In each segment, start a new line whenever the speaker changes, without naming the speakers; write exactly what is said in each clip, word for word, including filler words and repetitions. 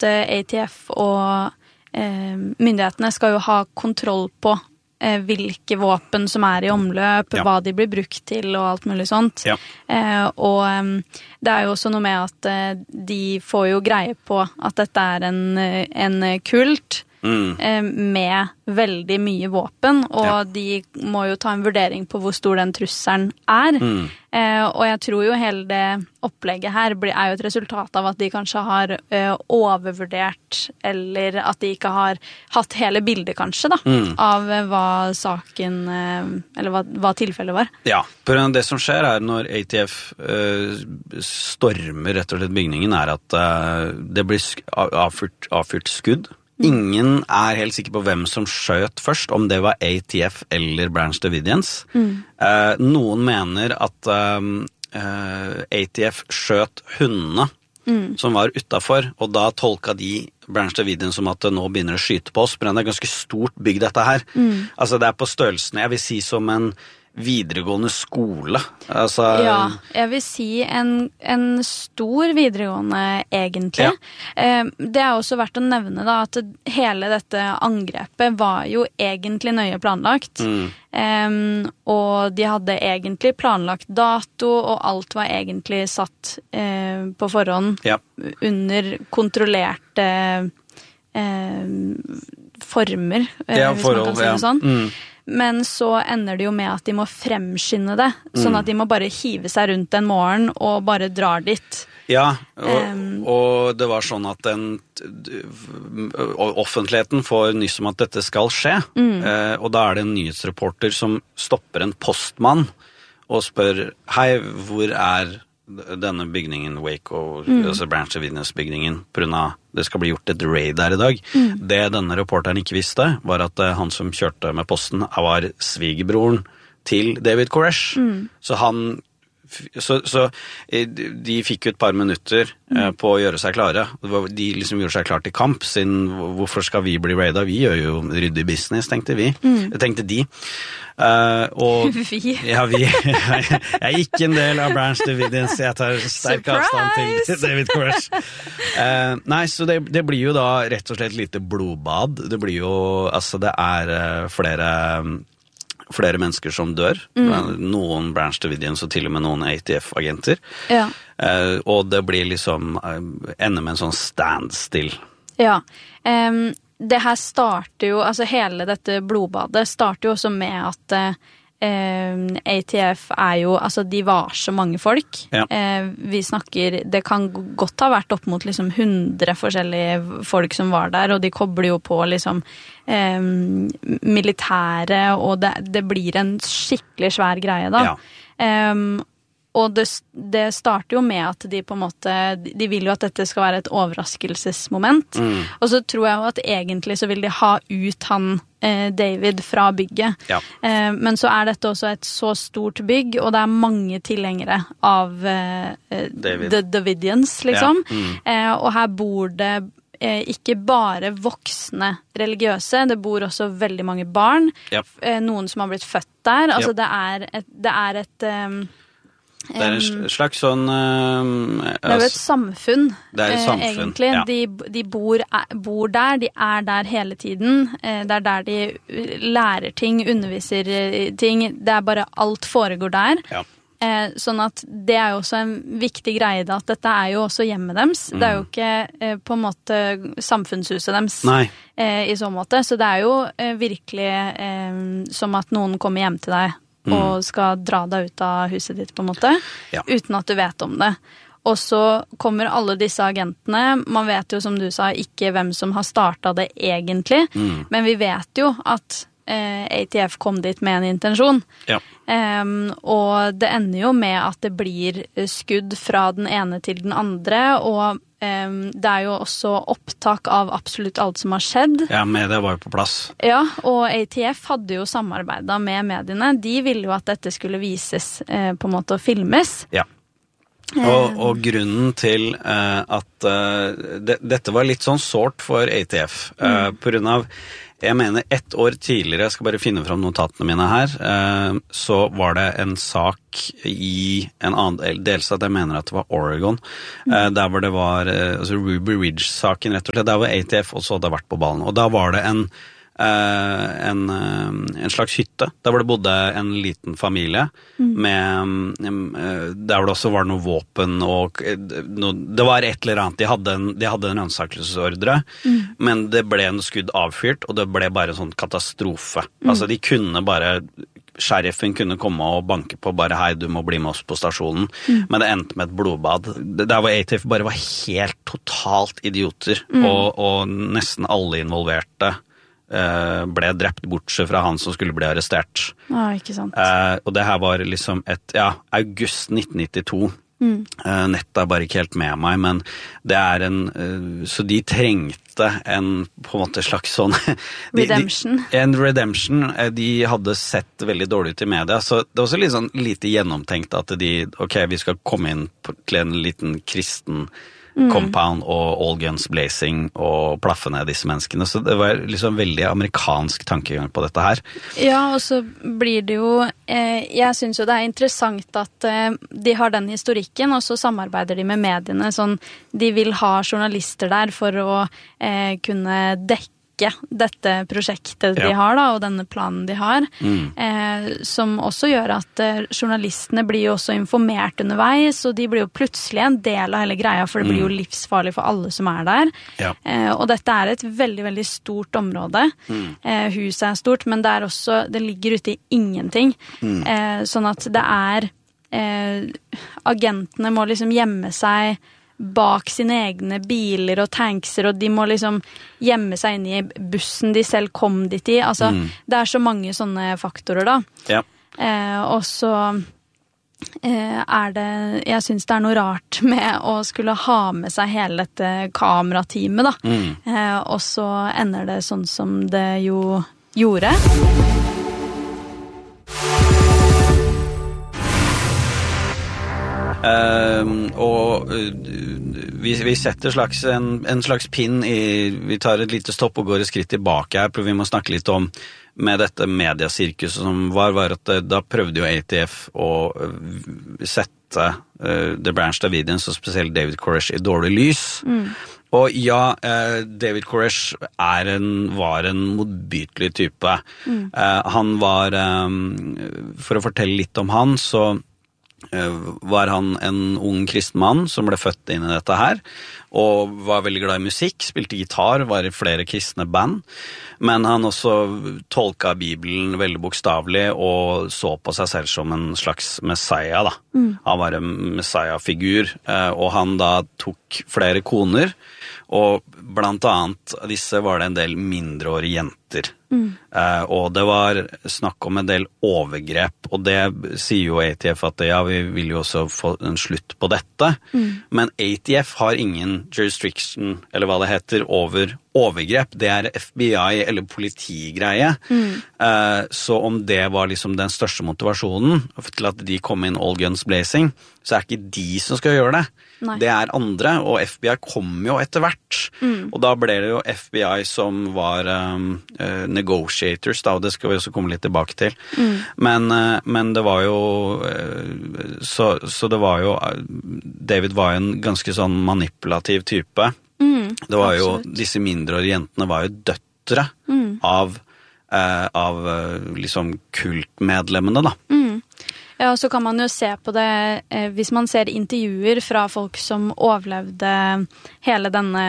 at A T F og eh, myndighetene skal jo ha kontroll på eh, hvilke våpen som er i omløp, ja. Hva de blir brukt til og alt mulig sånt. Ja. Eh, og eh, det er jo også noe med at eh, de får jo greie på at dette er en, en kult, Mm. med veldig mye våpen, og ja. De må jo ta en vurdering på hvor stor den trusselen er. Mm. Eh, og jeg tror jo hele det opplegget her er jo et resultat av at de kanskje har eh, overvurdert, eller at de ikke har hatt hele bildet kanskje da, mm. av eh, hva saken, eh, eller hva, hva tilfellet var.
Ja, for det som skjer er når A T F eh, stormer rett og slett bygningen, er at eh, det blir avfyrt, avfyrt skudd. Ingen er helt sikker på hvem som skjøt først, om det var A T F eller Branch Davidians. Mm. Eh, noen mener at eh, A T F skjøt hundene mm. som var utenfor, og da tolka de Branch Davidians som at nå begynner å skyte på oss, for det er ganske stort bygg dette her. Mm. Altså det er på størrelsen, jeg vil si som en videregående skole. Altså,
ja, jeg vil si en, en stor videregående egentlig. Ja. Det er også verdt å nevne da, at hele dette angrepet var jo egentlig nøye planlagt. Mm. Um, og de hadde egentlig planlagt dato, og alt var egentlig satt uh, på forhånd ja. Under kontrollerte uh, former,
ja,
hvis
forhold,
man kan si det
ja.
sånn.
Mm.
Men så ender det jo med at de må fremskynde det, sånn at de må bare hive seg rundt en morgen og bare drar dit.
Ja, og, um, og det var sånn at den, offentligheten får nyss om at dette skal skje, mm. eh, og da er det en nyhetsreporter som stopper en postmann og spør, hei, hvor er denne bygningen, Waco, mm. altså Branch Davidians-bygningen, på grunn av det skal bli gjort et raid der i dag. Mm. Det denne reporteren ikke visste, var at uh, han som kjørte med posten var svigerbroren til David Koresh. Mm. Så han Så, så de fikk jo et par minutter eh, på å gjøre seg klare. De liksom gjorde seg klar til kamp, siden hvorfor skal vi bli raida? Vi gjør jo ryddig business, tenkte vi. Mm. Tenkte de. Uh, og,
vi?
Ja, vi. Jeg er ikke en del av Branch Davidians, jeg tar sterk avstand til David Koresh. Uh, nei, så det, det blir jo da rett og slett lite blodbad. Det blir jo, altså det er uh, flere... flere mennesker som dør, mm. noen Branch Davidians og til og med noen A T F-agenter. Ja. Uh, og det blir liksom uh, ender med en sånn standstill.
Ja. Um, det her starter jo, altså hele dette blodbadet starter jo også med at uh, A T F er jo, altså de var så mange folk. Ja. Uh, vi snakker, det kan godt ha vært opp mot liksom hundre forskjellige folk som var der, og de kobler jo på liksom Um, militære, og det, det blir en skikkelig svær greie da. Ja. Um, og det, det starter jo med at de på en måte, de vil jo at dette skal være et overraskelsesmoment. Mm. Og så tror jeg jo at egentlig så vil de ha ut han eh, David fra bygget. Ja. Eh, men så er dette også et så stort bygg, og det er mange tilhengere av eh, The Davidians, liksom. Ja. Mm. Eh, og her bor det ikke bare voksne religiøse, det bor også veldig mange barn, yep. noen som har blitt født der, altså yep. det er et, det er et um,
det er en slags sånn um,
det er jo et samfunn,
det er et samfunn.
Eh, egentlig, ja. de, de bor, bor der, de er der hele tiden, det er der de lærer ting, underviser ting, det er bare alt foregår der. Ja. Eh, sånn at det er jo også en viktig greie da, at dette er jo også hjemmet deres. Mm. Det er jo ikke eh, på en måte samfunnshuset deres eh, i så måte. Så det er jo eh, virkelig eh, som at noen kommer hjem til deg mm. og skal dra deg ut av huset ditt på en måte, ja. Uten at du vet om det. Og så kommer alle disse agentene, man vet jo som du sa ikke hvem som har startet det egentlig, mm. men vi vet jo at Uh, A T F kom dit med en intensjon. Ja. Um, og det ender jo med at det blir skudd fra den ene til den andre, og um, det er jo også opptak av absolutt alt som har skjedd.
Ja, media var jo på plass.
Ja, og A T F hadde jo samarbeidet med mediene. De ville jo at dette skulle vises uh, på en måte og filmes. Ja.
Og, og grunnen til uh, at uh, det, dette var litt sånn sårt for A T F, uh, mm. på grunn av Jeg mener ett år tidligere, jeg skal bare finne fram notatene mine her, eh, så var det en sak i en annen delstat, jeg mener at det var Oregon, mm. eh, der hvor det var eh, altså Ruby Ridge-saken rett og slett, der hvor A T F også hadde vært på ballen, og da var det en Uh, en, uh, en slags hytte der hvor det bodde en liten familie mm. med um, uh, der hvor det også var noe våpen og uh, no, det var et eller annet de hadde en, de hadde en ransakelsesordre mm. men det ble en skudd avfyrt og det ble bare en sånn katastrofe mm. altså de kunne bare sheriffen kunne komme og banke på bare hei, du må bli med oss på stasjonen mm. men det endte med et blodbad der hvor A T F bare var helt totalt idioter mm. og, og nesten alle involverte ble drept bortsett fra han som skulle bli arrestert.
Ja, ikke sant.
Eh, og det her var liksom et, ja, august nitten nittito. Mm. Eh, nettet er bare ikke helt med meg, men det er en, uh, så de trengte en, på en måte slags sånn... de,
redemption.
De, en redemption. De hadde sett veldig dårlig ut i media, så det var også litt sånn lite gjennomtenkt at de, ok, vi skal komme inn på, til en liten kristen Mm. compound og all guns blazing og plaffe ned disse menneskene. Så det var liksom veldig amerikansk tankegang på dette her.
Ja, og så blir det jo eh, jeg synes jo det er interessant at eh, de har den historikken, og så samarbeider de med mediene. Sånn, de vil ha journalister der for å eh, kunne dekke dette prosjektet de ja. har da, og denne planen de har, mm. eh, som også gjør at eh, journalistene blir jo også informert underveis, og de blir jo plutselig en del av hele greia, for det blir jo livsfarlig for alle som er der. Ja. Eh, og dette er et veldig, veldig stort område. Mm. Eh, huset er stort, men det er også, det ligger ute i ingenting. Mm. Eh, sånn at det er, eh, agentene må liksom gjemme seg bak sine egne biler og tankser, og de må liksom gjemme seg inn i bussen de selv kom dit i. Altså, mm. det er så mange sånne faktorer da. Ja. Eh, og så eh, er det, jeg synes det er noe rart med å skulle ha med seg hele dette kamerateamet da. Mm. Eh, og så ender det sånn som det jo gjorde.
Uh, og uh, vi, vi setter slags en, en slags pinn i, vi tar et lite stopp og går et skritt tilbake her, for vi må snakke litt om med dette mediasirkuset som var, var at da prøvde jo A T F å uh, sette uh, The Branch Davidians og spesielt David Koresh i dårlig lys. Mm. Og ja, uh, David Koresh er en, var en motbytelig type. Mm. Uh, han var, um, for å fortelle litt om han, så var han en ung kristen mann som ble født inn i dette her, og var veldig glad i musikk, spilte gitar, var i flere kristne band, men han også tolka Bibelen veldig bokstavelig og så på seg selv som en slags messiah da. Mm. Han var en messiah-figur, og han da tok flere koner, og blant annet av disse var det en del mindreårige jenter. Mm. Uh, og det var snakk om en del overgrep, og det sier jo A T F at ja, vi vil jo også få en slutt på dette. Mm. Men A T F har ingen jurisdiction, eller hva det heter, over overgrep. Det er F B I eller politigreie. Mm. Uh, så om det var liksom den største motivasjonen til at de kom inn all guns blazing, så er ikke de som skal gjøre det. Nei. Det er andre, og F B I kom jo etter hvert. Mm. Og da ble det jo F B I som var um, uh, negotiators, da, og det skal vi også komme litt tilbake til. Mm. Men, uh, men det var jo uh, så, så det var jo David var en ganske sånn manipulativ type. Mm, det var jo, absolutt. Disse mindreårige jentene var jo døtre mm. av, uh, av uh, liksom kultmedlemmene, da. Mm.
Ja, og så kan man jo se på det, eh, hvis man ser intervjuer fra folk som overlevde hele denne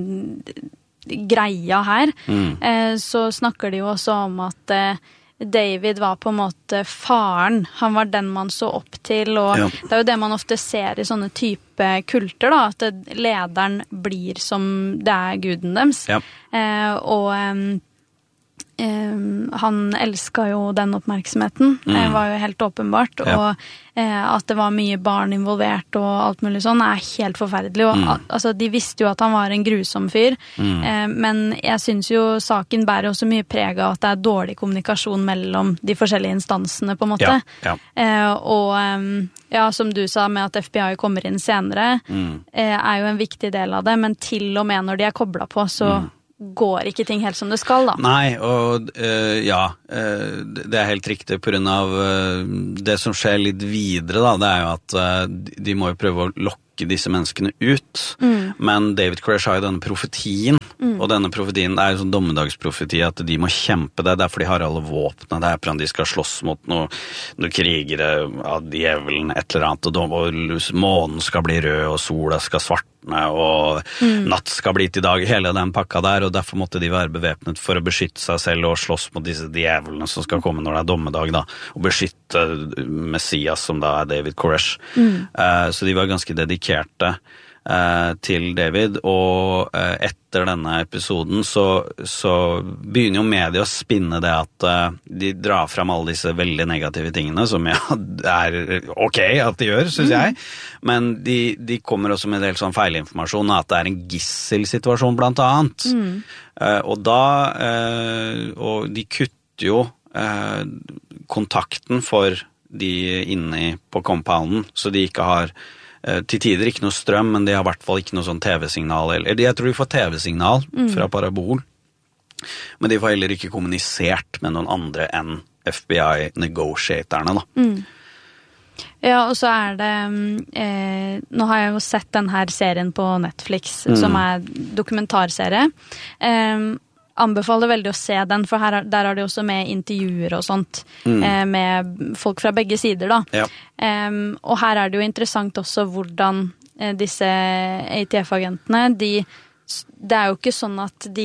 greia her, mm. eh, så snakker de jo også om at eh, David var på en måte faren. Han var den man så opp til, og ja. Det er jo det man ofte ser i sånne type kulter, da, at lederen blir som det er guden deres. Ja. Eh, og... Eh, Um, han elsket jo den oppmerksomheten, mm. det var jo helt åpenbart, ja. Og uh, at det var mye barn involvert og alt mulig sånn, er helt forferdelig. Og, mm. altså, de visste jo at han var en grusom fyr, mm. uh, men jeg synes jo saken bærer også mye preg av at det er dårlig kommunikasjon mellom de forskjellige instansene, på en måte. Ja. Ja. Uh, og um, ja, som du sa med at F B I kommer inn senere, mm. uh, er jo en viktig del av det, men til og med når de er koblet på, så mm. går ikke ting helt som det skal, da.
Nei, og uh, ja, uh, det er helt riktig på grunn av uh, det som skjer litt videre, da, det er jo at uh, de må jo prøve å lokke disse menneskene ut, mm. men David Koresh har jo denne profetien, mm. og denne profetien det er jo sånn dommedagsprofeti at de må kjempe det, derfor de har alle våpnene, det er for at de skal slåss mot noen noe krigere av djevelen, et eller annet, og, og månen skal bli rød, og sola skal svartne, og mm. natt skal bli til dag, hele den pakka der, og derfor måtte de være bevæpnet for å beskytte seg selv og slåss mot disse djevelene som skal komme når det er dommedag, da, og beskytte Messias, som da er David Koresh. Mm. Uh, så de var ganske dedikerte uh, til David, og uh, etter denne episoden så, så begynner jo media å spinne det at uh, de drar frem alle disse veldig negative tingene, som ja, er ok at de gjør, synes mm. jeg, men de, de kommer også med en del sånn feilinformasjon, at det er en gisselsituasjon blant annet. Mm. Uh, og da, uh, og de kutter jo uh, kontakten for de inne på compounden, så de ikke har til tider ikke noe strøm, men de har i hvert fall ikke noe sånn tv-signal, eller jeg tror de får tv-signal mm. fra parabol, men de får heller ikke kommunisert med noen andre enn F B I-negotiaterne, da. Mm.
Ja, og så er det, eh, nå har jeg jo sett den her serien på Netflix, mm. som er dokumentarserie. Eh, anbefaler veldig å se den, for her, der er det også med intervjuer og sånt, mm. eh, med folk fra begge sider, da. Ja. Eh, og her er det jo interessant også hvordan eh, disse A T F-agentene, de, det er jo ikke sånn at de...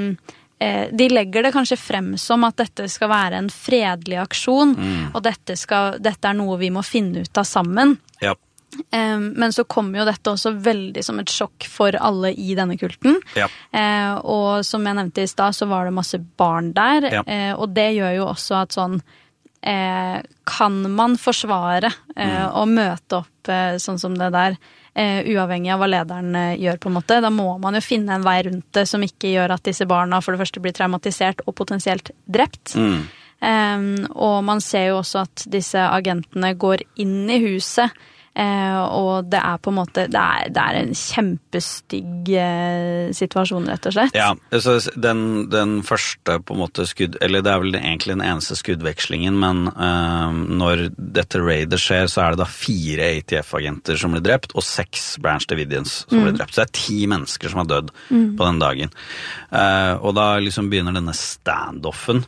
Eh, De legger det kanskje frem som at dette skal være en fredelig aksjon, mm. og dette, skal, dette er noe vi må finne ut av sammen. Ja. Um, men så kommer jo dette også veldig som et sjokk for alle i denne kulten. Ja. Uh, og som jeg nevnte i sted, så var det masse barn der, ja. uh, og det gjør jo også at sånn, uh, kan man forsvare uh, mm. og møte opp uh, sånn som det der, Uh, uavhengig av hva lederen uh, gjør på en måte. Da må man jo finne en vei rundt det som ikke gjør at disse barna for det første blir traumatisert og potensielt drept. Mm. Um, og man ser jo også at disse agentene går inn i huset, uh, og det er på en måte, det er, det er en kjempestygg uh, situasjon, rett og slett.
Ja, altså den, den første på en måte skudd, eller det er vel egentlig den eneste skuddvekslingen, men uh, når dette raidet skjer, så er det da fire A T F-agenter som blir drept, og seks Branch Davidians som mm. blir drept. Så det er ti mennesker som har dødd mm. på den dagen. Uh, og da liksom begynner denne standoffen,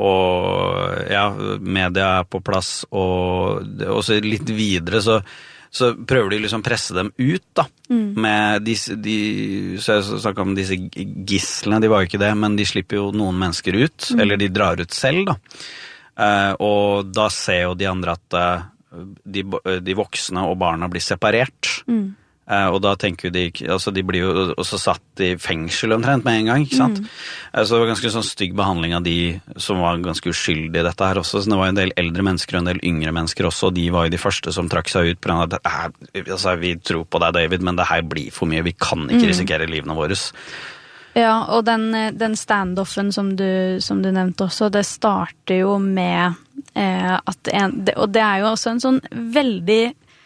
og ja, media er på plass, og også litt videre så så prøver de liksom presse dem ut da, mm. med disse, de, så jeg snakket om disse gisslene, de var jo ikke det, men de slipper jo noen mennesker ut, mm. eller de drar ut selv da, uh, og da ser jo de andre at uh, de, de voksne og barna blir separert, mm. uh, og da tenker de, altså de blir jo også satt i fengsel omtrent med en gang, ikke sant? Mm. Uh, så det var ganske sånn stygg behandling av de som var ganske uskyldige i dette her også, så det var en del eldre mennesker og en del yngre mennesker også, og de var jo de første som trakk seg ut på grunn av at altså, vi tror på deg, David, men det her blir for mye, vi kan ikke risikere mm. livene våre.
Ja, og den, den stand-offen som du, som du nevnte også, det starter jo med eh, at en, og det er jo også en sånn veldig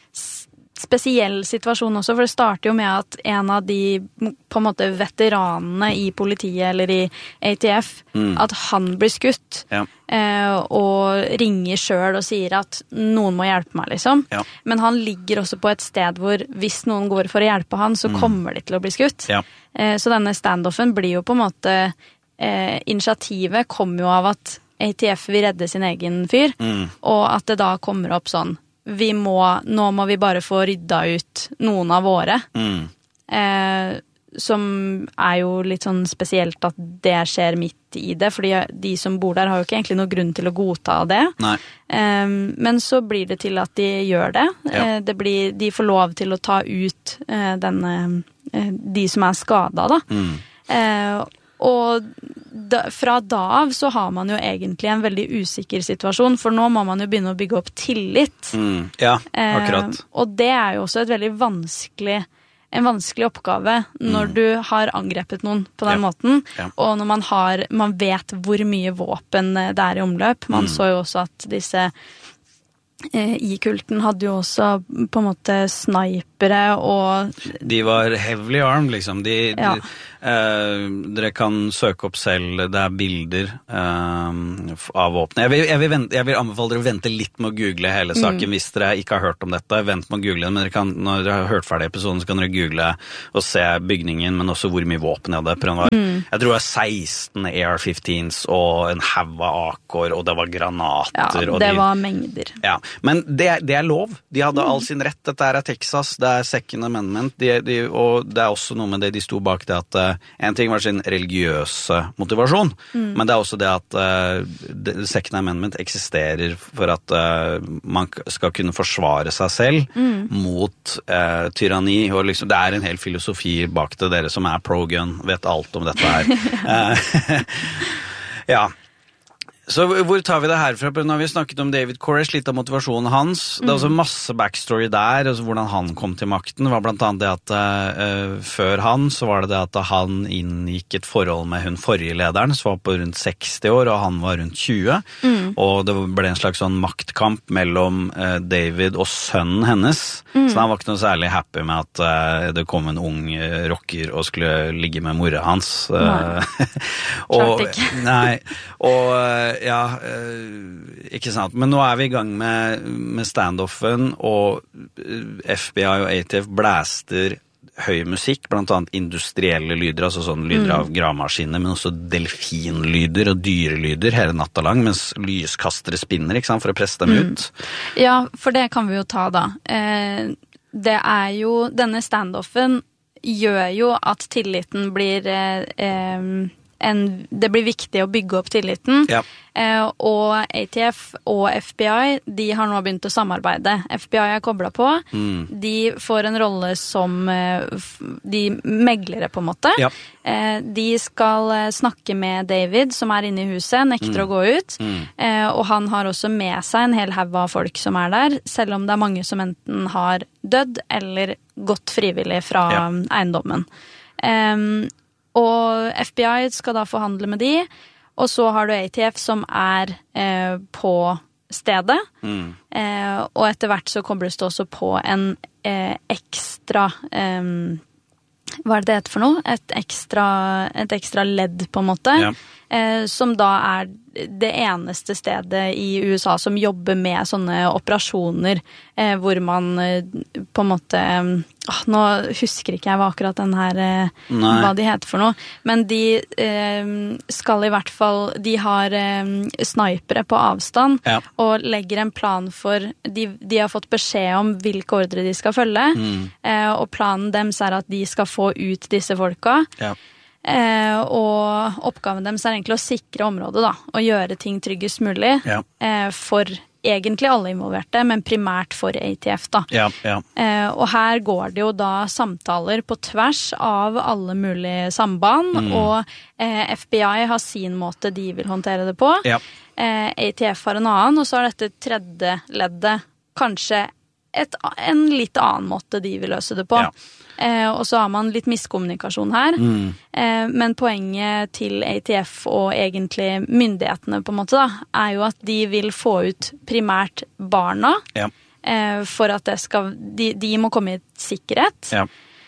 spesiell situasjon også, for det starter jo med at en av de på en måte veteranene i politiet eller i A T F, mm. at han blir skutt ja. eh, og ringer selv og sier at noen må hjelpe meg liksom, ja. Men han ligger også på et sted hvor hvis noen går for å hjelpe han, så mm. kommer de til å bli skutt. Ja. Eh, så denne stand-offen blir jo på en måte eh, initiativet kommer jo av at A T F vil redde sin egen fyr, mm. og at det da kommer opp sånn vi må, nå må vi bare få rydda ut noen av våre. Mm. Eh, som er jo litt sånn spesielt at det skjer midt i det, fordi de som bor der har jo ikke egentlig noen grunn til å godta det. Nei. Eh, men så blir det til at de gjør det. Ja. Eh, det blir, de får lov til å ta ut eh, denne, eh, de som er skadet da. Mm. Eh, og da, fra da av så har man jo egentlig en veldig usikker situasjon, for nå må man jo begynne å bygge opp tillit. Mm, ja, akkurat. Eh, og det er jo også et veldig vanskelig, en vanskelig oppgave når mm. du har angrepet noen på den ja. Måten, ja. Og når man, har, man vet hvor mye våpen det er i omløp. Man mm. så jo også at disse i kulten hadde jo også på en måte snipere og
de var heavily armed liksom de, ja. de, Uh, dere kan søke opp selv, det er bilder uh, av våpenet. Jeg vil, jeg, vil vente, jeg vil anbefale dere å vente litt med å google hele saken mm. hvis dere ikke har hørt om dette. Vent med å google det, men dere kan, når dere har hørt ferdig episoden, så kan dere google og se bygningen, men også hvor mye våpen jeg hadde. Mm. Jeg tror det var seksten A R femtens og en haug av A K-er, og det var granater.
Ja, det
og de,
var mengder.
Ja, men det, det er lov. De hadde mm. all sin rett. Dette er Texas, det er Second Amendment, de, de, og det er også noe med det de sto bak det at en ting var sin religiøse motivasjon, mm. men det er også det at uh, Second Amendment eksisterer for at uh, man skal kunne forsvare seg selv mm. mot uh, tyranni, og liksom, det er en hel filosofi bak det. Dere som er pro-gun vet alt om dette her. Ja. Så hvor tar vi det herfra? Nå har vi snakket om David Koresh, litt av motivasjonen hans. Det er også masse backstory der, altså hvordan han kom til makten. Det var blant annet det at uh, før han, så var det det at han inngikk et forhold med hun forrige lederen, som var på rundt seksti år, og han var rundt tjue. Mm. Og det ble en slags sånn maktkamp mellom uh, David og sønnen hennes. Mm. Så han var ikke noe særlig happy med at uh, det kom en ung uh, rocker og skulle ligge med mora hans. Uh, og,
Klart ikke.
Nei, og uh, ja, ikke sant. Men nå er vi i gang med, med stand-offen, og F B I og A T F blæster høy musikk, blant annet industrielle lyder, altså sånn lyder mm. av gravemaskiner, men også delfinlyder og dyrelyder hele natta lang, mens lyskastere spinner, ikke sant, for å presse dem mm. ut.
Ja, for det kan vi jo ta da. Eh, det er jo, denne stand-offen gjør jo at tilliten blir eh, eh, En, det blir viktig å bygge opp tilliten, ja. eh, og A T F og F B I, de har nå begynt å samarbeide. F B I er koblet på, mm. de får en rolle som eh, de meglere på en måte. Ja. Eh, de skal eh, snakke med David, som er inne i huset, nekter mm. å gå ut, mm. eh, og han har også med seg en hel haug av folk som er der, selv om det er mange som enten har dødd eller gått frivillig fra ja. eiendommen. Eh, Og F B I skal da forhandle med de, og så har du A T F som er eh, på stedet, mm. eh, og etter hvert så kobles det også på en eh, ekstra, eh, hva er det det heter for noe? Et ekstra, et ekstra ledd på en måte, ja. eh, som da er det eneste stedet i U S A som jobber med sånne operasjoner, eh, hvor man eh, på en måte, åh, nå husker ikke jeg hva akkurat den her, eh, hva de heter for noe, men de eh, skal i hvert fall, de har eh, snipere på avstand, ja. og legger en plan for, de, de har fått beskjed om hvilke ordre de skal følge, mm. eh, og planen deres er at de skal få ut disse folka, ja. Eh, og oppgaven deres er egentlig å sikre området da, og gjøre ting tryggest mulig ja. eh, for egentlig alle involverte, men primært for A T F da. Ja, ja. Eh, og her går det jo da samtaler på tvers av alle mulige samband, mm. og eh, F B I har sin måte de vil håndtere det på. Ja. Eh, A T F har en annen, og så er dette tredje leddet kanskje et, en litt annen måte de vil løse det på. Ja. Eh, og så har man litt miskommunikasjon her, mm. eh, men poenget til A T F og egentlig myndighetene på en måte da, er jo at de vil få ut primært barna, ja. eh, for at det skal, de, de må komme i sikkerhet, ja.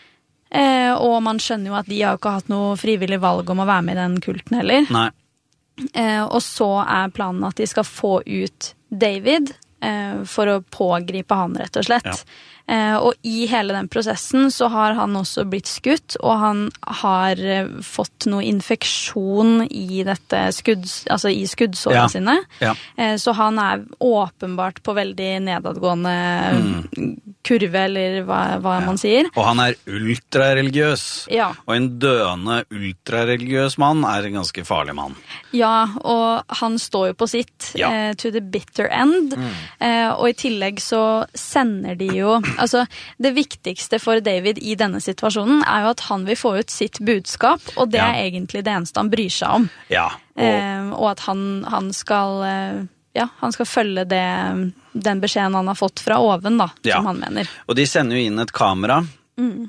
eh, og man skjønner jo at de har jo ikke hatt noe frivillig valg om å være med i den kulten heller. Nei. Eh, og så er planen at de skal få ut David eh, for å pågripe han rett og slett. Ja. Eh, og i hele den prosessen så har han også blitt skutt, og han har eh, fått noe infeksjon i dette skudd, altså i skuddsårene ja. sine. Ja. Eh, så han er åpenbart på veldig nedadgående mm. kurve, eller hva, hva ja. man sier.
Og han er ultrareligiøs. Ja. Og en døende ultrareligiøs mann er en ganske farlig mann.
Ja, og han står jo på sitt ja. eh, to the bitter end. Mm. Eh, og i tillegg så sender de jo altså, det viktigste for David i denne situasjonen er jo at han vil få ut sitt budskap, og det ja. er egentlig det eneste han bryr seg om. Ja, og... Eh, og at han, han skal eh, ja, han skal følge det, den beskjeden han har fått fra oven da, ja. som han mener.
Og de sender jo inn et kamera, mm.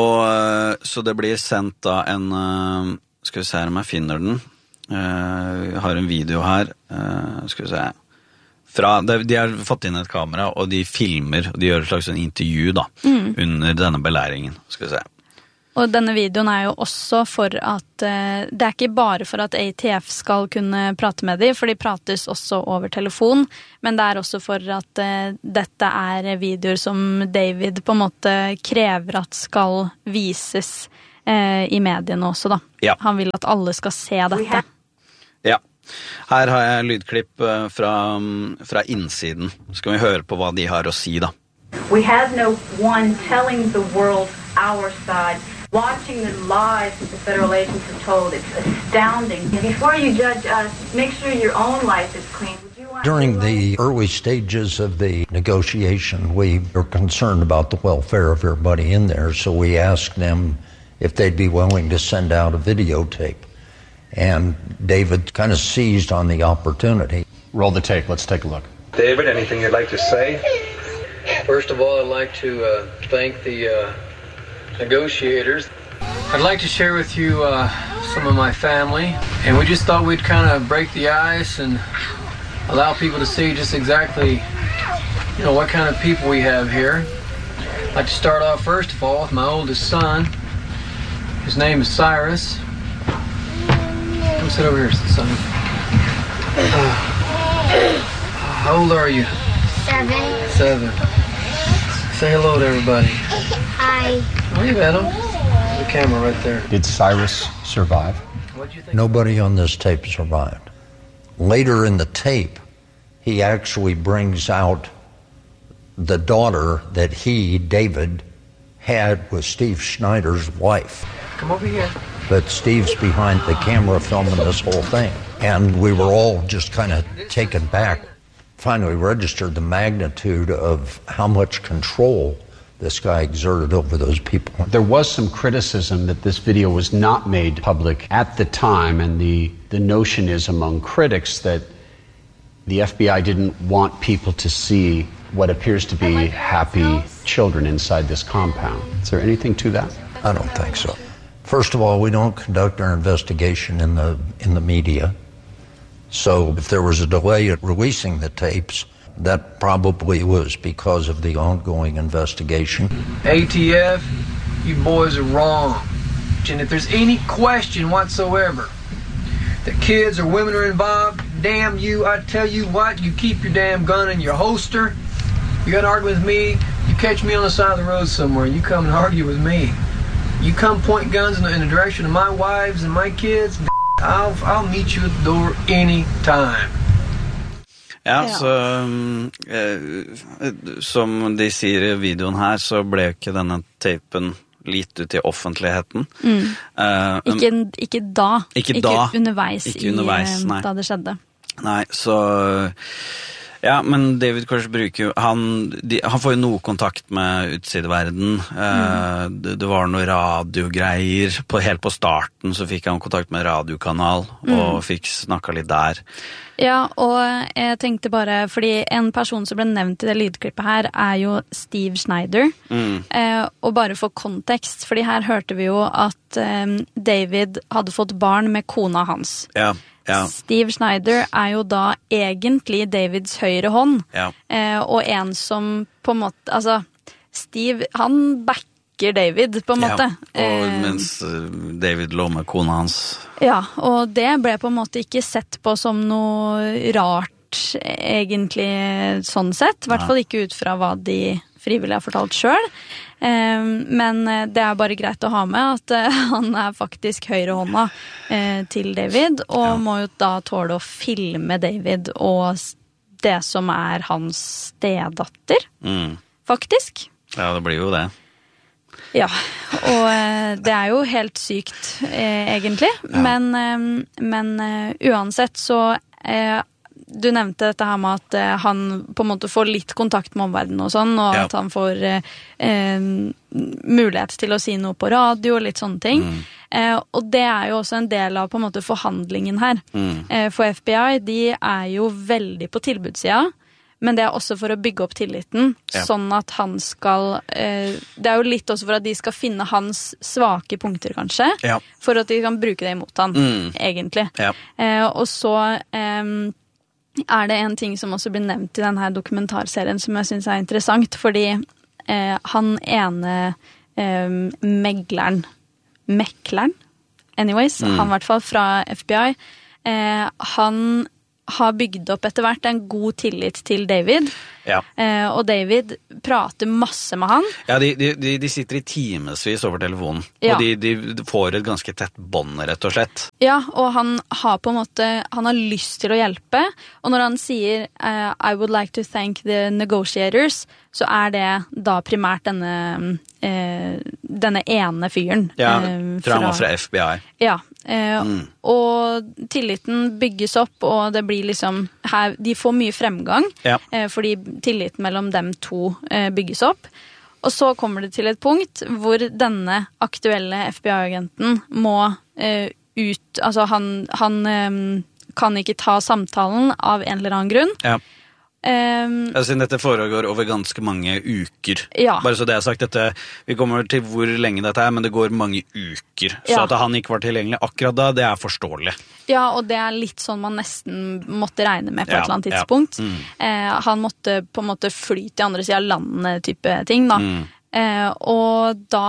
og så det blir sendt da en, skal vi se om jeg finner den, jeg har en video her, skal vi se Fra, de har fått inn et kamera, og de filmer, og de gjør et slags intervju da, mm. under denne belæringen. Skal vi se.
Og denne videoen er jo også for at uh, det er ikke bare for at A T F skal kunne prate med dem, for de prates også over telefon, men det er også for at uh, dette er videoer som David på en måte krever at skal vises uh, i mediene også da.
Ja.
Han vil at alle skal se dette.
Ja. Her har jeg lydklipp fra, fra innsiden. Skal vi høre på hva de har å si da.
We have no one telling the world our side. Watching the lies that the federal agents have told, it's astounding. Before you judge us, make sure your own life is clean. Would you want
During the early stages of the negotiation, we were concerned about the welfare of everybody in there, so we asked them if they'd be willing to send out a videotape. And David kind of seized on the opportunity.
Roll the tape. Let's take a look.
David, anything you'd like to say?
First of all, I'd like to uh, thank the uh, negotiators. I'd like to share with you uh, some of my family, and we just thought we'd kind of break the ice and allow people to see just exactly, you know, what kind of people we have here. I'd like to start off first of all with my oldest son. His name is Cyrus. Come sit over here, son. Uh, how old are you?
Seven.
Seven. Say hello to everybody.
Hi.
Oh, you met him. The camera right there.
Did Cyrus survive?
What'd you think?
Nobody on this tape survived. Later in the tape, he actually brings out the daughter that he, David, had with Steve Schneider's wife.
Come over here.
But Steve's behind the camera filming this whole thing. And we were all just kind of taken back. Finally registered the magnitude of how much control this guy exerted over those people.
There was some criticism that this video was not made public at the time, and the, the notion is among critics that the F B I didn't want people to see what appears to be happy children inside this compound. Is there anything to that?
I don't think so. First of all, we don't conduct our investigation in the in the media. So if there was a delay at releasing the tapes, that probably was because of the ongoing investigation.
A T F, you boys are wrong. And if there's any question whatsoever that kids or women are involved, damn you, I tell you what, you keep your damn gun in your holster. You got to argue with me, you catch me on the side of the road somewhere, you come and argue with me. You come point guns in the, in the direction of my wives and my kids, I'll, I'll meet you at the door anytime.
Ja, så eh, som de sier i videoen her, så ble ikke denne tapen litt ut til offentligheten.
Mm.
Uh,
ikke, ikke da.
Ikke, da.
Ikke underveis,
ikke underveis
i, da det skjedde.
Nei, så... Ja, men David Koresh bruker jo, han, de, han får jo noe kontakt med utsideverden. Mm. Uh, det, det var noe radiogreier. På, helt på starten så fikk han kontakt med en radiokanal, mm. og fikk snakket litt der.
Ja, og jeg tenkte bare, fordi en person som ble nevnt i det lydklippet her er jo Steve Schneider. Mm. Uh, og bare for kontekst, fordi her hørte vi jo at um, David hadde fått barn med kona hans.
Ja. Ja.
Steve Schneider er jo da egentlig Davids høyre hånd,
ja.
eh, og en som på en måte, altså, Steve, han backer David på en måte.
Ja, og mens David lå med kona hans.
Ja, og det ble på en måte ikke sett på som noe rart, egentlig, sånn sett. I hvert fall ikke ut fra hva de frivillig har fortalt selv. Men det er bare greit å ha med at han er faktisk høyrehånda til David, og ja. Må jo da tåle å filme David og det som er hans stedatter, mm. faktisk.
Ja, det blir jo det.
Ja, og det er jo helt sykt, egentlig. Ja. Men, men uansett så... Du nevnte dette her med at han på en måte får litt kontakt med omverdenen og sånn, og ja. At han får eh, mulighet til å si noe på radio og litt sånne ting. Mm. Eh, og det er jo også en del av på en måte forhandlingen her. Mm. Eh, for F B I, de er jo veldig på tilbudssida, men det er også for å bygge opp tilliten, ja. Sånn at han skal... Eh, det er jo litt også for at de skal finne hans svake punkter, kanskje, ja. For at de kan bruke det imot han, mm. egentlig. Ja. Eh, og så... Eh, er det en ting som også blir nevnt i denne dokumentarserien som jeg synes er interessant, fordi eh, han ene eh, megleren mekleren, anyways, mm. han i hvert fall fra F B I, eh, han har bygd opp etter hvert en god tillit til David.
Ja.
Eh, og David prater masse med han.
Ja, de, de, de sitter i timesvis over telefonen.
Ja.
Og de, de får et ganske tett bånd, rett og slett.
Ja, og han har på en måte, han har lyst til å hjelpe. Og når han sier, uh, I would like to thank the negotiators, så er det da primært denne, uh, denne ene fyren.
Ja,
uh,
fra, fra, fra F B I.
Ja, uh, mm. og tilliten bygges opp, og det blir liksom, her, de får mye fremgang,
ja.
uh, fordi tilliten mellom dem to uh, bygges opp. Og så kommer det til et punkt hvor denne aktuelle F B I-agenten må uh, ut, altså han, han um, kan ikke ta samtalen av en eller annen grunn.
Ja.
Um,
altså, dette foregår over ganske mange uker.
Ja.
Bare så det er sagt, dette, vi kommer til hvor lenge dette er, men det går mange uker. Så
ja.
at han ikke var tilgjengelig akkurat da, det er forståelig.
Ja, og det er litt sånn man nesten måtte regne med på
ja.
et eller annet tidspunkt.
Ja. Mm.
Eh, han måtte på en måte fly til andre siden av landet type ting da.
Mm.
Eh, og da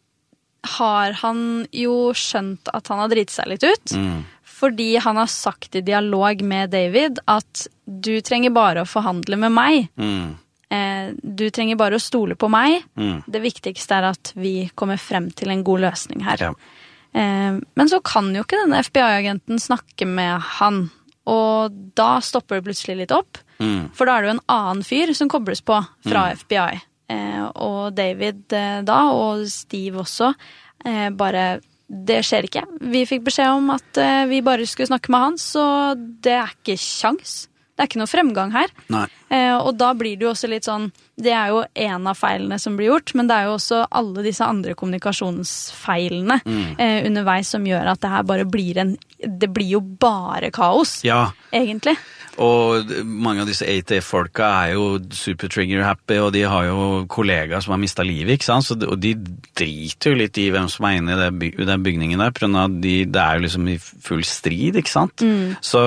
har han jo skjønt at han har dritt seg litt ut.
Mm.
Fordi han har sagt i dialog med David at du trenger bare å forhandle med meg.
Mm.
Eh, du trenger bare å stole på meg.
Mm.
Det viktigste er at vi kommer frem til en god løsning her.
Ja.
Eh, men så kan jo ikke denne F B I-agenten snakke med han. Og da stopper det plutselig litt opp.
Mm.
For da er det jo en annen fyr som kobles på fra
mm.
F B I. Eh, og David eh, da, og Steve også, eh, bare... Det skjer ikke. Vi fikk beskjed om at uh, vi bare skulle snakke med han, så det er ikke sjans. Det er ikke noe fremgang her.
Nei.
Uh, og da blir det jo også litt sånn, det er jo en av feilene som blir gjort, men det er jo også alle disse andre kommunikasjonsfeilene
mm.
uh, underveis som gjør at det her bare blir en, det blir jo bare kaos,
ja.
egentlig.
Og mange av disse A T F-folka er jo super trigger-happy, og de har jo kollegaer som har mistet livet, ikke sant? Så de, og de driter jo litt i hvem som er inne i det by, den bygningen der, for de, det er jo liksom i full strid, ikke sant? Mm. Så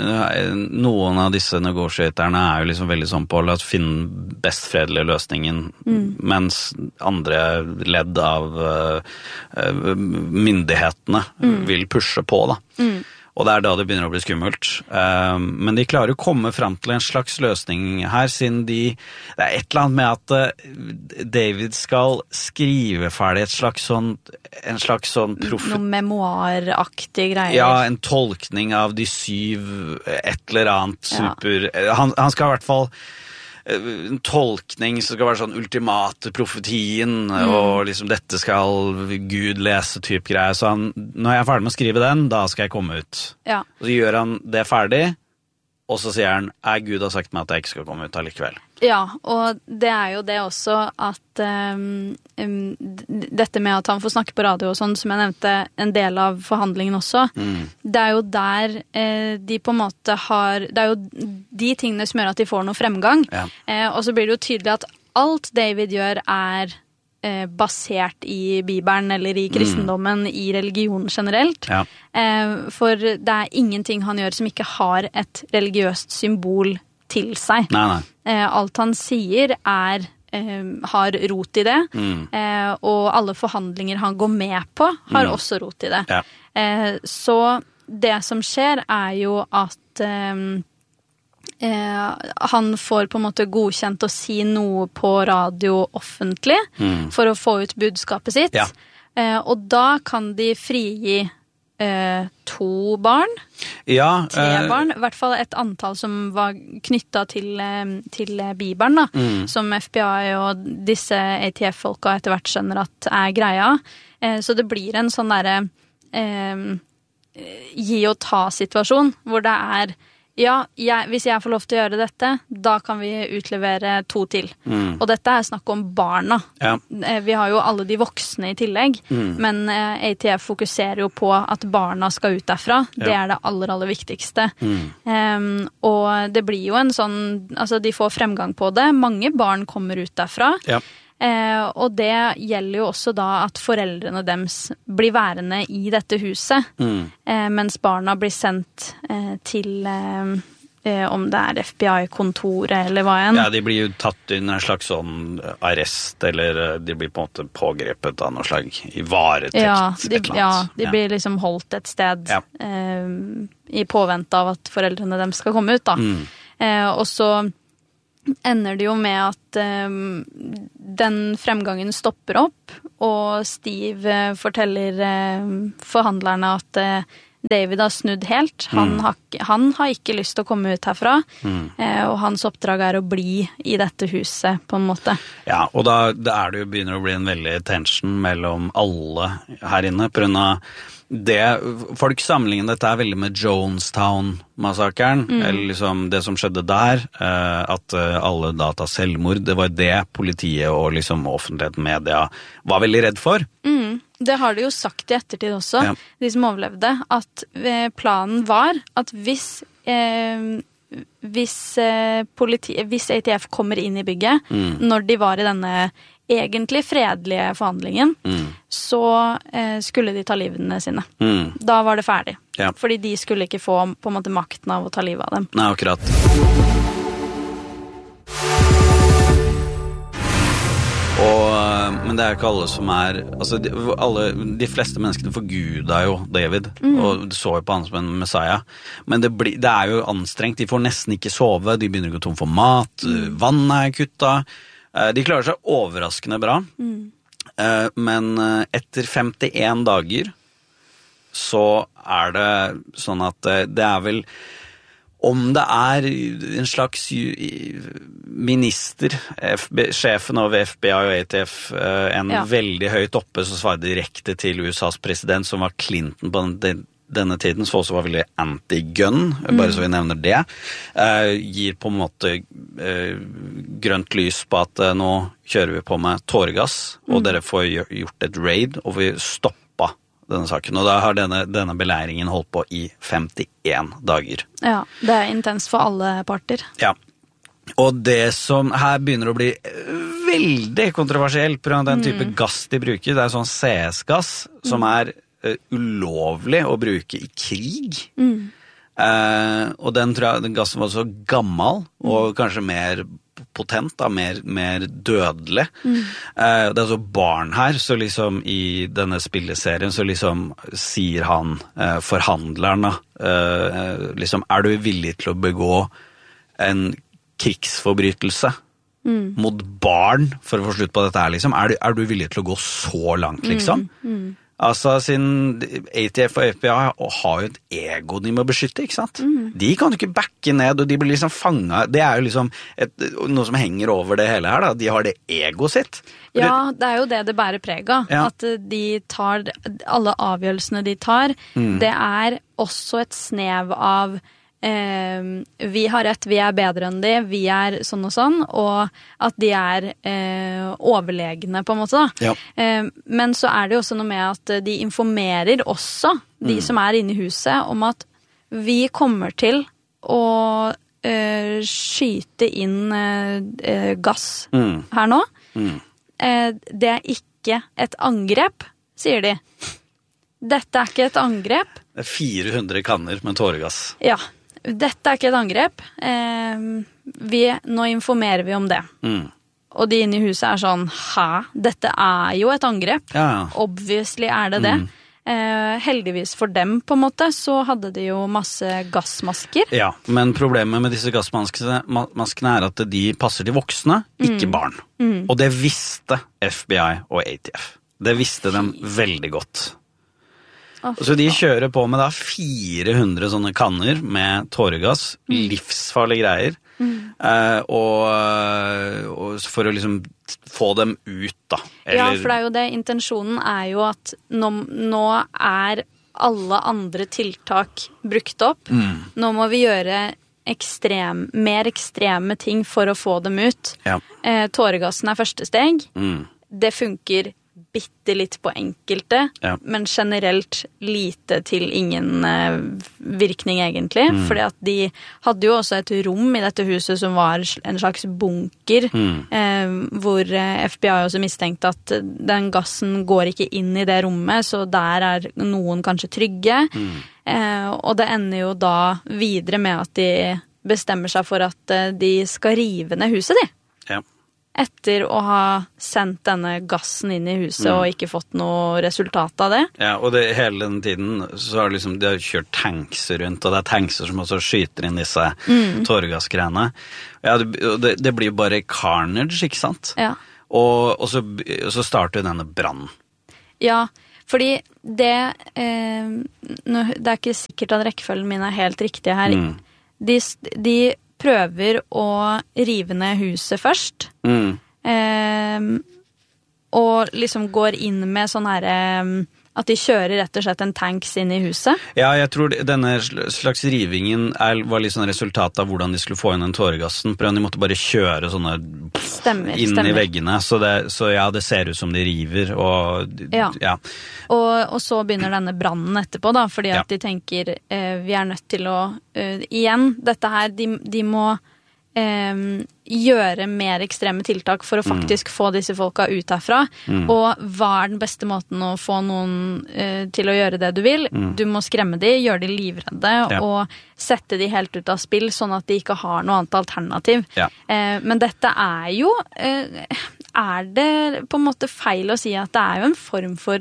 noen av disse negotiaterne er jo liksom veldig sånn på å finne best fredelige løsningen, mm. mens andre ledd av uh, myndighetene mm. vil pushe på, da. Mm. Og det er da det begynner å bli skummelt. Um, men de klarer å komme frem til en slags løsning her, siden de... Det er et eller annet med at uh, David skal skrive ferdig et slags sånn... En slags sånn... Prof-
Noen memoaraktig greier.
Ja, en tolkning av de syv, et eller annet super... Ja. Han, han skal i hvert fall... en tolkning som skal være sånn ultimate profetien, mm. og liksom dette skal Gud lese typ greie. Så han, når jeg er ferdig med å skrive den, da skal jeg komme ut.
Ja.
Og så gjør han det ferdig, og så sier han, «Ei, Gud har sagt meg at jeg ikke skal komme ut allikevel».
Ja, og det er jo det også at um, um, dette med at han får snakke på radio og sånn, som jeg nevnte, en del av forhandlingen også, mm. det er jo der eh, de på en måte har, det er jo de tingene som gjør at de får noe fremgang. Ja. Eh, og så blir det jo tydelig at alt David gjør er eh, basert i Bibelen eller i kristendommen, mm. i religion generelt. Ja. Eh, for det er ingenting han gjør som ikke har et religiøst symbol til seg.
Nei, nei.
Eh, alt han sier er, eh, har rot i det, mm. eh, og alle forhandlinger han går med på har mm. også rot i det. Ja. Eh, så det som skjer er jo at eh, eh, han får på en måte godkjent å si noe på radio offentlig mm. for å få ut budskapet sitt. Ja. Eh, og da kan de frigi Eh, to barn,
ja,
tre
eh,
barn, i hvert fall et antall som var knyttet til, til Bibelen, da, mm. som F B I og disse A T F-folka etter hvert skjønner at er greia. Eh, så det blir en sånn derre eh, gi og ta-situasjon, hvor det er ja, jeg, hvis jeg får lov til å gjøre dette, da kan vi utlevere to til. Mm. Og dette er snakk om barna. Ja. Vi har jo alle de voksne i tillegg, mm. men A T F fokuserer jo på at barna skal ut derfra. Ja. Det er det aller, aller viktigste. Mm. Um, og det blir jo en sånn, altså de får fremgang på det. Mange barn kommer ut derfra. Ja. Eh, og det gjelder jo også da at foreldrene deres blir værende i dette huset, mm. eh, mens barna blir sendt eh, til, eh, eh, om det er F B I-kontoret eller hva enn.
Ja, de blir jo tatt inn en slags sånn arrest, eller de blir på en måte pågrepet av noe slag i varetekt,
ja, de,
et eller annet.
Ja, de blir liksom holdt et sted
ja.
eh, i påvente av at foreldrene dem skal komme ut da.
Mm.
Eh, og så ender det jo med at eh, den fremgangen stopper opp, og Steve eh, forteller eh, forhandlerne at eh, David har snudd helt. Han, mm. har, han har ikke lyst til å komme ut herfra, mm. eh, og hans oppdrag er å bli i dette huset, på en måte.
Ja, og da, da er det jo begynner å bli en veldig tension mellom alle her inne, på grunn av det, folk sammenligner dette er veldig med Jonestown-massakren, mm. eller liksom det som skjedde der, eh, at alle data selvmord, det var det politiet og liksom offentligheten, media var veldig redd for.
Mm. Det har de jo sagt i ettertid også, ja. De som overlevde, at planen var at hvis, eh, hvis, eh, politi, hvis A T F kommer inn i bygget, mm. når de var i denne egentlig fredelige forhandlingen, mm. så eh, skulle de ta livene sine. Mm. Da var det ferdig. Ja. Fordi de skulle ikke få på en måte makten av å ta livet av dem.
Nei, akkurat. Og, men det er jo ikke alle som er altså de, alle, de fleste menneskene forguda jo David mm. og så jo på han som en messiah, men det, blir, det er jo anstrengt, de får nesten ikke sove, de begynner å gå tom for mat, mm. vann er kutta, de klarer seg overraskende bra, mm. men etter femtien dager så er det sånn at det er vel om det er en slags minister, F B, sjefen av F B I og A T F, en ja. veldig høyt oppe, så svarer direkte til U S A's president, som var Clinton på den, denne tiden, så også var veldig anti-gun, mm. bare så vi nevner det, uh, gir på en måte uh, grønt lys på at uh, nå kjører vi på med tåregass, og mm. dere får gjort et raid, og vi stopper denne saken, og da har denne, denne beleiringen holdt på i femtien dager.
Ja, det er intens for alle parter.
Ja, og det som her begynner å bli veldig kontroversielt på den mm. type gass de bruker, det er sånn C S-gass, mm. som er uh, ulovlig å bruke i krig. Mm. Uh, og den, tror jeg, den gassen var så gammel, og mm. kanskje mer potent, da, mer, mer dødelig. Mm. Uh, det er så barn her, så liksom i denne spilleserien så liksom sier han, uh, forhandleren da, uh, liksom, er du villig til å begå en krigsforbrytelse mm. mot barn for å få slutt på dette her, liksom? Er du, er du villig til å gå så langt, liksom? Mm. Mm. Altså, siden A T F og F B I har jo et ego de må beskytte, ikke sant? Mm. De kan jo ikke backe ned, og de blir liksom fanget. Det er jo liksom et, noe som henger over det hele her, da. De har det ego sitt.
Ja, det er jo det det bærer preg av. Ja. At de tar, alle avgjørelsene de tar, mm. det er også et snev av Eh, vi har rett, vi er bedre enn de, vi er sånn og sånn, og at de er eh, overlegne på en måte da. Ja. Eh, men så er det jo også noe med at de informerer også de mm. som er inne i huset om at vi kommer til å eh, skyte inn eh, gass mm. her nå. Mm. Eh, det er ikke et angrep, sier de. Dette er ikke et angrep.
Det er fire hundre kanner med tåregass.
Ja. Dette er ikke et angrep. Eh, vi, nå informerer vi om det. Mm. Og de inne i huset er sånn, hæ? Dette er jo et angrep. Ja, ja. Obviously er det det. Mm. Eh, heldigvis for dem, på en måte, så hadde de jo masse gassmasker.
Ja, men problemet med disse gassmaskene maskene er at de passer til voksne, ikke mm. barn. Mm. Og det visste F B I og A T F. Det visste dem veldig godt. Så de kjører på med da fire hundre sånne kanner med tåregass, mm. livsfarlige greier, mm. eh, og, og for å liksom få dem ut da. Eller...
Ja, for det er jo det, intensjonen er jo at nå, nå er alle andre tiltak brukt opp. Mm. Nå må vi gjøre ekstrem, mer ekstreme ting for å få dem ut. Ja. Eh, tåregassen er første steg. Mm. Det funker bitte litt på enkelte, ja. Men generelt lite til ingen uh, virkning egentlig, mm. fordi at de hadde jo også et rom i dette huset som var en slags bunker, mm. uh, hvor F B I også mistenkte at den gassen går ikke inn i det rommet, så der er noen kanskje trygge, mm. uh, og det ender jo da videre med at de bestemmer seg for at de skal rive ned huset de.
Ja.
Etter å ha sendt denne gassen inn i huset mm. og ikke fått noe resultat av det.
Ja, og det, hele den tiden så har liksom, de har kjørt tanks rundt, og det er tankser som også skyter inn disse mm. tåregassgreiene. Ja, det, det, det blir bare carnage, ikke sant?
Ja.
Og, og, så, og så starter denne brannen.
Ja, fordi det, eh, det er ikke sikkert at rekkefølgen min er helt riktig her. Mm. De, de prøver å rive ned huset først, mm. eh, og liksom går inn med sånn her, eh, at de kjører rett og slett en tanks inn i huset.
Ja, jeg tror denne slags rivingen er, var litt sånn resultat av hvordan de skulle få inn den tåregassen, for de måtte bare kjøre sånne
stemmer,
inn
stemmer.
I veggene, så, det, så ja, det ser ut som de river, og
ja.
ja.
Og, og så begynner denne brannen etterpå, da, fordi at
ja.
de tenker, eh, vi er nødt til å, uh, igjen, dette her, de, de må eh, gjøre mer ekstreme tiltak for å faktisk mm. få disse folka ut herfra. Mm. Og hva er den beste måten å få noen eh, til å gjøre det du vil? Mm. Du må skremme de, gjøre de livredde, ja. Og sette de helt ut av spill, sånn at de ikke har noe annet alternativ.
Ja.
Eh, men dette er jo, eh, er det på en måte feil å si at det er jo en form for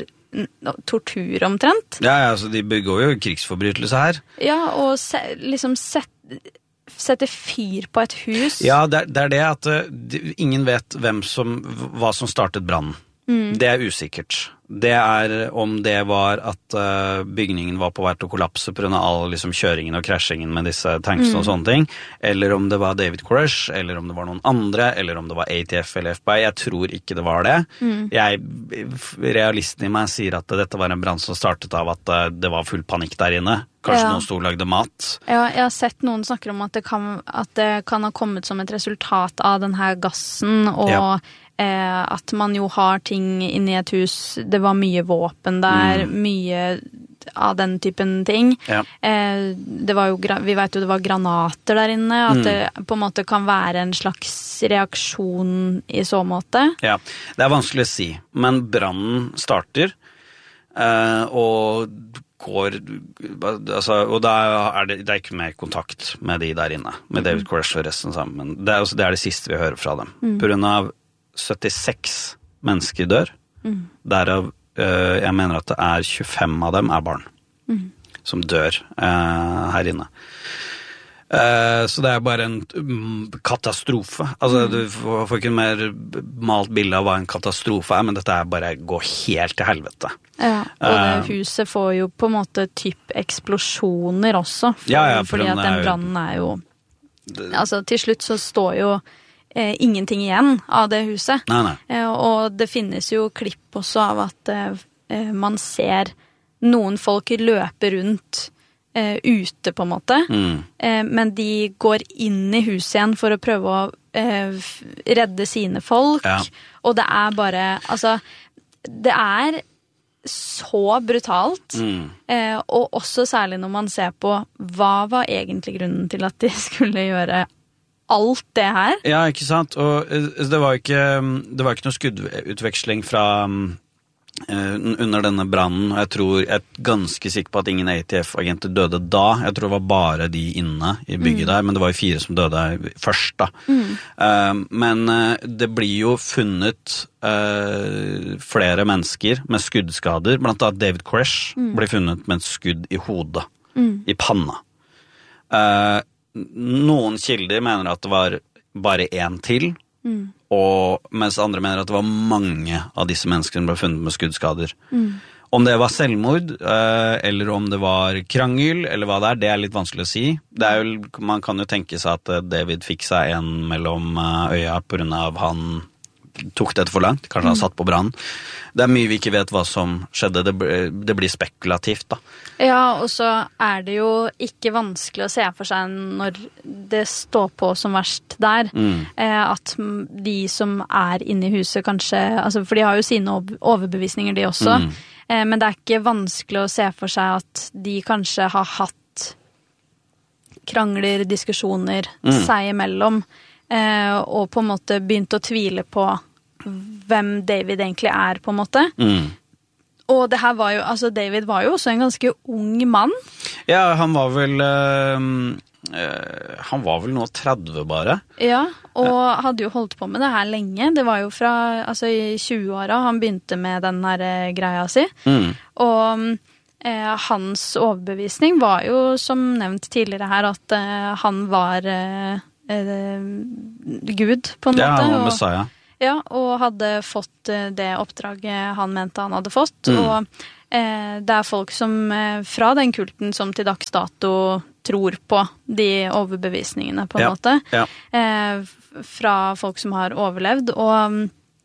tortur omtrent?
Ja, ja, altså de begår jo krigsforbrytelse her.
Ja, og se, liksom sette sette fyr på et hus.
Ja, det er det, er det at uh, ingen vet hvem som, hva som startet brannen. Mm. Det er usikkert. Det er om det var at uh, bygningen var på vei til å kollapse på grunn av all liksom, kjøringen og krasjingen med disse tanksene mm. og sånne ting, eller om det var David Koresh, eller om det var noen andre, eller om det var A T F eller F B I. Jeg tror ikke det var det. Mm. Jeg, realisten i meg sier at dette var en brann som startet av at uh, det var full panikk der inne. Kanskje ja. Noen stod og lagde mat.
Ja, jeg har sett noen snakker om at det kan, at det kan ha kommet som et resultat av den her gassen, og ja. eh, at man jo har ting inne i et hus. Det var mye våpen der, mm. mye av den typen ting. Ja. Eh, det var jo, vi vet jo det var granater der inne, at mm. det på en måte kan være en slags reaksjon i så måte.
Ja, det er vanskelig å si, men brannen starter, eh, og går, altså, og da er det, det er ikke mer kontakt med de der inne, med mm. David Koresh og resten sammen. Det er, altså, det er det siste vi hører fra dem. Mm. På grunn av syttiseks mennesker dør, mm. derav, øh, jeg mener at det er tjuefem av dem er barn, mm. som dør øh, her inne. Uh, så det er bare en um, katastrofe. Altså, mm. du får, får ikke en mer malt bilde av hva en katastrofe er, men dette er bare gå helt til helvete.
Ja, og det uh, huset får jo på en måte typ eksplosjoner også, for,
ja, ja, for
fordi
den
at den
er,
brannen er jo det, altså til slutt så står jo eh, ingenting igjen av det huset.
Nei, nei.
Eh, og det finnes jo klipp også av at eh, man ser noen folk løpe rundt Uh, ute på en måte, mm. uh, men de går inn i huset igjen for å prøve å uh, redde sine folk, ja. Og det er bare, altså, det er så brutalt, mm. uh, og også særlig når man ser på hva var egentlig grunnen til at de skulle gjøre alt det her.
Ja, ikke sant, og det var ikke, det var ikke noe skuddutveksling fra Uh, under denne brannen, og jeg tror jeg er ganske sikker på at ingen A T F-agenter døde da. Jeg tror det var bare de inne i bygget mm. der, men det var jo fire som døde først da. Mm. Uh, men uh, det blir jo funnet uh, flere mennesker med skuddskader, blant annet David Koresh mm. ble funnet med et skudd i hodet, mm. i panna. Uh, noen kilder mener at det var bare en til, mm. og mens andre mener at det var mange av disse menneskene ble funnet med skuddskader. Mm. Om det var selvmord, eh, eller om det var krangel, eller hva det er, det er litt vanskelig å si. Det er jo, man kan jo tenke seg at David fikk seg en mellom øya på grunn av han tok dette for langt, kanskje han satt på brann. Det er mye vi ikke vet hva som skjedde, det, det blir spekulativt da.
Ja, og så er det jo ikke vanskelig å se for seg når det står på som verst der, mm. eh, at de som er inne i huset kanskje, altså, for de har jo sine overbevisninger de også, mm. eh, men det er ikke vanskelig å se for seg at de kanskje har hatt krangler, diskusjoner mm. seg imellom, Eh, og på en måte begynt å tvile på hvem David egentlig er, på en måte. Mm. Og det her var jo, altså David var jo også en ganske ung mann.
Ja, han var vel, øh, uh, han var vel nå tretti bare.
Ja, og hadde jo holdt på med det her lenge. Det var jo fra, altså i tjue-åra han begynte med den her uh, greia si. Mm. Og uh, hans overbevisning var jo, som nevnt tidligere her, at uh, han var uh, uh, Gud, på en
ja,
måte.
Ja, han Messiah.
Ja, og hadde fått uh, det oppdraget han mente han hadde fått. Mm. Og det er folk som fra den kulten som til dags dato tror på de overbevisningene på en
ja,
måte.
Ja.
Fra folk som har overlevd. Og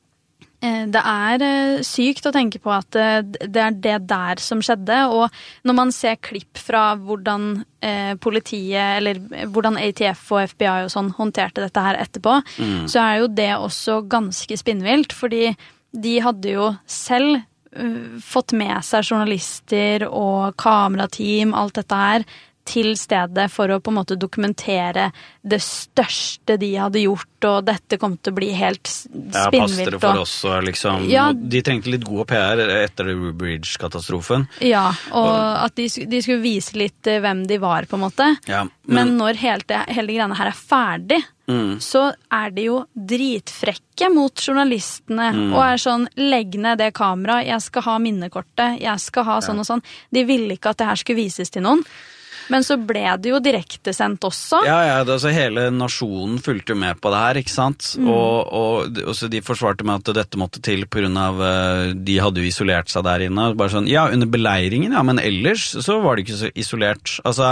det er sykt å tenke på at det er det der som skjedde. Og når man ser klipp fra hvordan politiet, eller hvordan A T F og F B I og sånn håndterte dette her etterpå, mm. så er jo det også ganske spinnvilt. Fordi de hadde jo selv fått med seg journalister og kamerateam, alt dette her, til stedet for å på en måte dokumentere det største de hadde gjort, og dette kom til å bli helt spinnvilt.
Ja, passet det for oss, og liksom,
ja,
de trengte litt god P R etter Rue Bridge-katastrofen.
Ja, og, og at de, de skulle vise litt hvem de var, på en måte. Ja, men, men når hele, hele greiene her er ferdig, mm. så er de jo dritfrekke mot journalistene, mm. og er sånn, legg ned det kamera, jeg skal ha minnekortet, jeg skal ha sånn ja. Og sånn. De ville ikke at det her skulle vises til noen. Men så ble det jo direkte sendt også. Ja, ja, det, altså hele nasjonen fulgte med på det her, ikke sant? Mm. Og, og, og så de forsvarte med at dette måtte til på grunn av, de hadde jo isolert seg der inne. Bare sånn, ja, under beleiringen, ja, men ellers så var det ikke så isolert. Altså,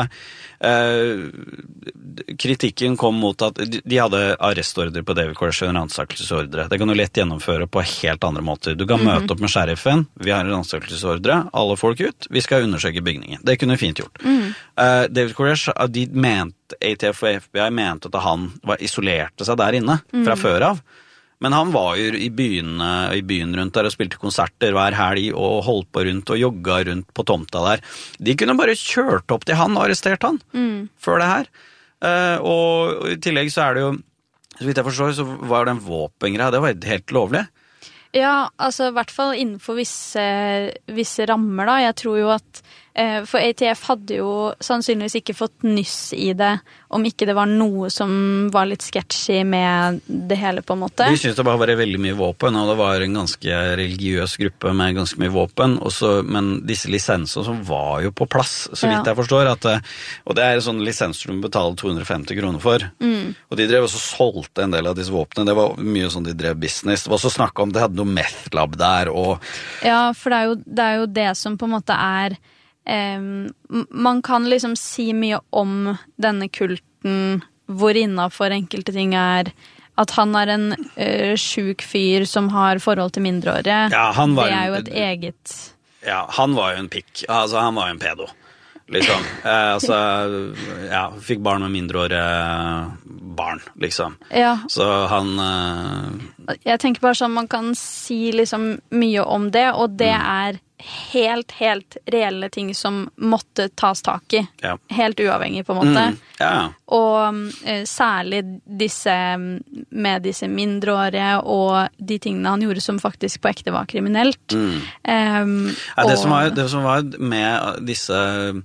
eh, kritikken kom mot at de, de hadde arrestordre på David Koresh og en ransakelsesordre. Det kan du lett gjennomføre på helt andre måter. Du kan mm-hmm. møte opp med sheriffen, vi har en ransakelsesordre, alle folk ut, vi skal undersøke bygningen. Det kunne fint gjort. Mm. Uh, David Koresh, de mente, A T F og F B I mente at han var isolerte seg der inne fra mm. før av. Men han var jo i byen, i byen rundt der og spilte konserter hver helg og holdt på rundt og jogga rundt på tomta der. De kunne bare kjørt opp til han og arrestert han mm. før det her. Uh, og i tillegg så er det jo, så vidt jeg forstår, så var det en våpengreie. Det var helt lovlig. Ja, altså i hvert fall innenfor visse, visse rammer da. Jeg tror jo at For A T F hadde jo sannsynligvis ikke fått nyss i det om ikke det var noe som var litt sketchy med det hele på en måte. De syntes det bare var veldig mye våpen, og det var en ganske religiøs gruppe med ganske mye våpen, også, men disse lisensene som var jo på plass, så vidt ja. Jeg forstår, at, og det er sånne lisenser du betaler to hundre og femti kroner for, mm. og de drev også solgte en del av disse våpnene, det var mye sånn de drev business, det var også snakk om det hadde noe meth lab der, og... Ja, for det er jo det, er jo det som på en måte er Um, man kan liksom si mye om denne kulten, hvor innenfor enkelte ting er at han er en uh, sjuk fyr som har forhold til mindreårige. Ja, han var det er jo et en, eget... Ja, han var jo en pikk. Altså, han var jo en pedo, liksom. eh, altså, ja, fikk barn med mindreårige barn, liksom. Ja. Så han... Uh... Jeg tenker bare sånn, man kan si liksom mye om det, og det mm. er helt, helt reelle ting som måtte tas tak i. Ja. Helt uavhengig, på en måte. Mm. Ja. Og uh, særlig disse, med disse mindreårige og de tingene han gjorde som faktisk på ekte var kriminelt. Mm. Um, ja, det, og... som var, det som var med disse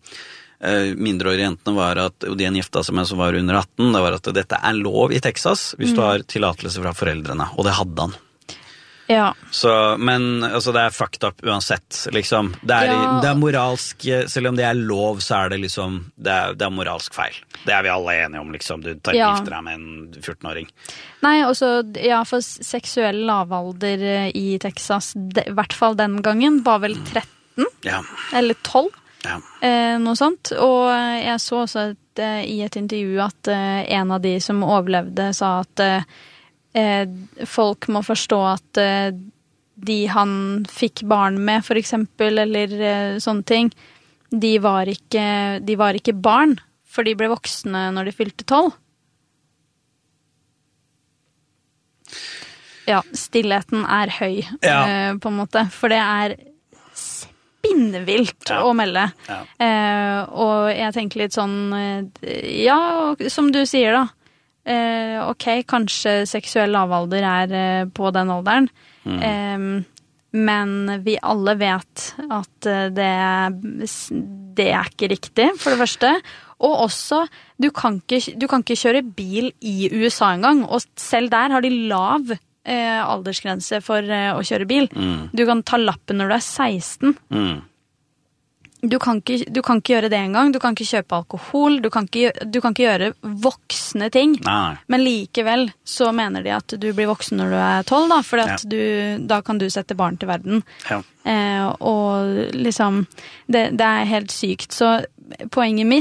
uh, mindreårige jentene var at, og de en gifta som, som var under atten, det var at dette er lov i Texas hvis mm. du har tillatelse fra foreldrene, og det hadde han. Ja. Så, men altså, det er fucked up uansett, liksom. Det er, ja. Det er moralsk, selv om det er lov, så er det liksom, det er, det er moralsk feil. Det er vi alle enige om, liksom. Du tar ja. Gifter deg med en fjorten-åring. Nei, også, ja, for seksuell lavalder i Texas, det, i hvert fall den gangen, var vel tretten? Ja. Eller tolv? Ja. Eh, noe sånt. Og jeg så også et, i et intervju at eh, en av de som overlevde sa at eh, Eh, folk må forstå at eh, de han fikk barn med, for eksempel, eller eh, sånne ting, de var, ikke, de var ikke barn, for de ble voksne når de fylte tolv. Ja, stillheten er høy, ja. eh, på en måte, for det er spinnvilt ja. Å melde. Ja. Eh, og jeg tenker litt sånn, ja, som du sier da, Eh, ok, kanskje seksuell lavalder er eh, på den alderen, mm. eh, men vi alle vet at det, det er ikke riktig, for det første, Og også, du kan ikke, du kan ikke kjøre bil i U S A engang, og selv der har de lav eh, aldersgrense for eh, å kjøre bil. Mm. Du kan ta lappen når du er seksten. Mm. Du kan, ikke, du kan ikke gjøre det engang. Du kan ikke kjøpe alkohol. Du kan ikke, du kan ikke gjøre voksne ting. Nei. Men likevel så mener de at du blir voksen når du er tolv, da, for ja. Da kan du sette barn til verden. Ja. Eh, og liksom, det, det er helt sykt. Så poenget mitt